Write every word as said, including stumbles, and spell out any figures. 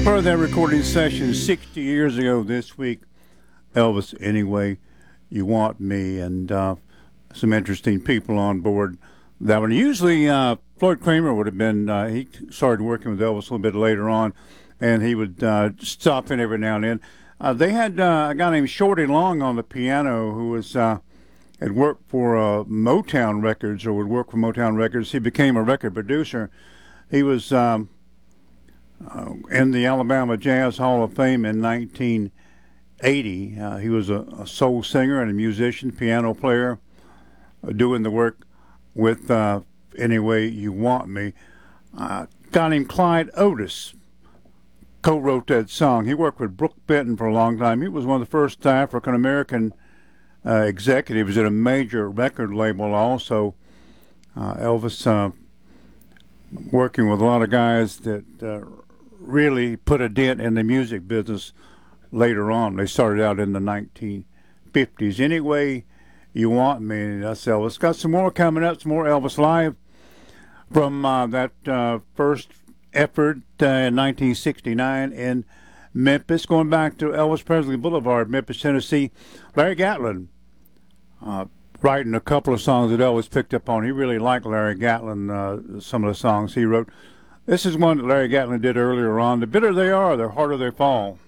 Part of that recording session sixty years ago this week, Elvis, Anyway You Want Me, and uh, some interesting people on board that one. Usually uh, Floyd Kramer would have been, uh, he started working with Elvis a little bit later on, and he would uh, stop in every now and then. Uh, they had uh, a guy named Shorty Long on the piano who was uh, had worked for uh, Motown Records, or would work for Motown Records. He became a record producer. He was um, uh, in the Alabama Jazz Hall of Fame in nineteen eighty. Uh, he was a, a soul singer and a musician, piano player, uh, doing the work with uh, Anyway You Want Me. Uh, a guy named Clyde Otis co-wrote that song. He worked with Brooke Benton for a long time. He was one of the first African-American uh, executives at a major record label also. Uh, Elvis uh, working with a lot of guys that uh, really put a dent in the music business later on. They started out in the nineteen fifties. Anyway You Want Me, that's Elvis. Got some more coming up, some more Elvis Live from uh, that uh, first effort uh, in nineteen sixty-nine in Memphis. Going back to Elvis Presley Boulevard, Memphis, Tennessee. Larry Gatlin uh, writing a couple of songs that Elvis picked up on. He really liked Larry Gatlin, uh, some of the songs he wrote. This is one that Larry Gatlin did earlier on. The bitter they are, the harder they fall.